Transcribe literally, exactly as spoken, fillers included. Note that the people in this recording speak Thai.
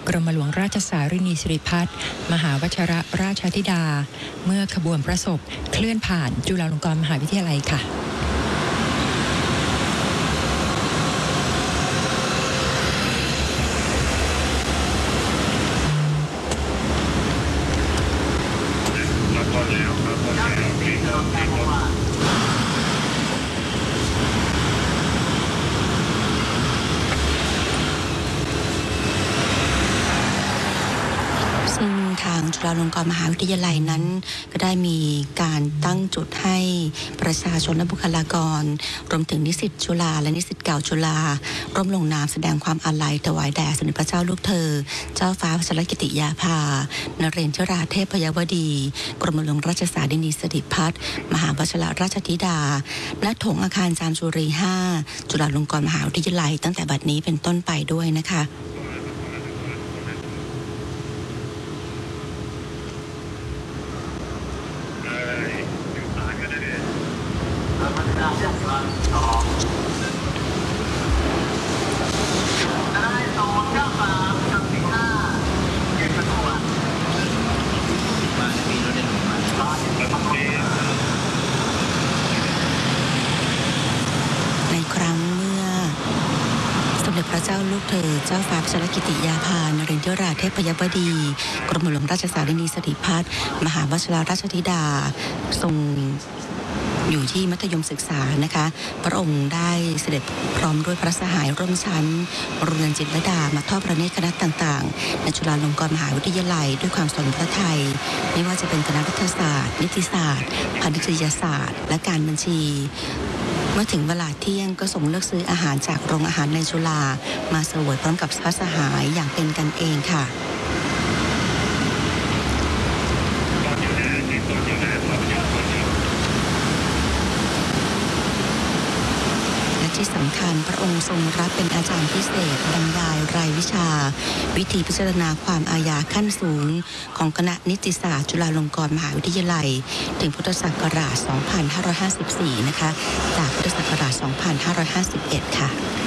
กรมหลวงราชสารินีสิริพัฒน์มหาวชิรราชธิดาเมื่อขบวนพระศพเคลื่อนผ่านจุฬาลงกรณ์มหาวิทยาลัยค่ะซึ่งทางจุฬาลงกรณ์มหาวิทยาลัยนั้นก็ได้มีการตั้งจุดให้ประชาชนและบุคลากรรวมถึงนิสิตจุฬาและนิสิตเก่าจุฬาร่วมลงนามแสดงความอาลัยถวายแด่สมเด็จพระเจ้าลูกเธอเจ้าฟ้าพัชรกิติยาภานเรศวราเทพยวดีกรมหลวงราชสารินีสิริพัฒน์มหาวชิรราชธิดาณถงอาคารจามจุรีห้าจุฬาลงกรณ์มหาวิทยาลัยตั้งแต่บัดนี้เป็นต้นไปด้วยนะคะในครั้งเมื่อสมเด็จพระเจ้าลูกเธอเจ้าฟ้าพัชรกิติยาภานเรศวราเทพยวดีกรมหลวงราชสารินีสิริพัฒน์มหาวชิรราชธิดาทรงอยู่ที่มัธยมศึกษานะคะพระองค์ได้เสด็จพร้อมด้วยพระสหายร่วมชั้นโรงเรียนจิตรลดามาทอดพระเนตรคณะต่างๆในจุฬาลงกรณ์มหาวิทยาลัยด้วยความสนพระทัยไม่ว่าจะเป็นคณะรัฐศาสตร์นิติศาสตร์พาณิชยศาสตร์และการบัญชีเมื่อถึงเวลาเที่ยงก็ส่งเลือกซื้ออาหารจากโรงอาหารในจุฬามาเสวยพร้อมกับพระสหายอย่างเป็นกันเองค่ะที่สำคัญพระองค์ทรงรับเป็นอาจารย์พิเศษบรรยายรายวิชาวิธีพิจารณาความอาญาขั้นสูงของคณะนิติศาสตร์จุฬาลงกรณ์มหาวิทยาลัยถึงพุทธศักราช สองพันห้าร้อยห้าสิบสี่ นะคะจากพุทธศักราช สองพันห้าร้อยห้าสิบเอ็ด ค่ะ